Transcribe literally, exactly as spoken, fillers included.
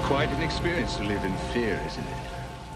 Quite an experience to live in fear, isn't it?